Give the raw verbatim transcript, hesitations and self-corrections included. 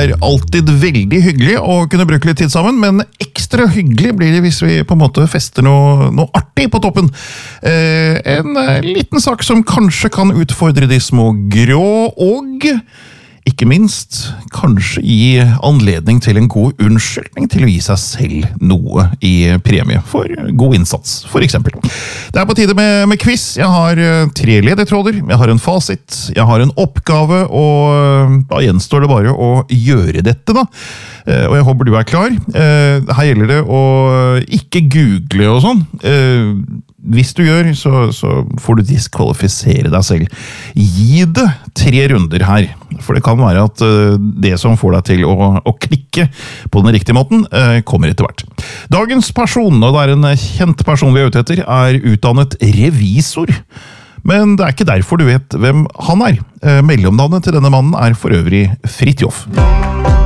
er alltid veldig hyggelig å kunne bruke litt tid sammen, men ekstra hyggelig blir det hvis vi på en måte fester noe, noe artig på toppen. Eh, en liten sak som kanskje kan utfordre de små grå, og ikke minst kanskje gi anledning til en god unnskyldning til å gi seg selv noe i premie for god innsats, for eksempel. Det er på tide med, med quiz. Jeg har tre ledetråder, jeg har en fasit, jeg har en oppgave, og da gjenstår det bare å gjøre dette da. Og jeg håper du er klar. Her gjelder det å ikke google og sånn. Hvis du gjør, så, så får du diskvalifisere deg selv. Gi det tre runder her, for det kan være at det som får deg til å, å klikke på den riktige måten, kommer etter hvert. Dagens person, og det er en kjent person vi er ute etter, er utdannet revisor. Men det er ikke derfor du vet hvem han er. Mellomnavnet til denne mannen er for øvrig Fridtjof.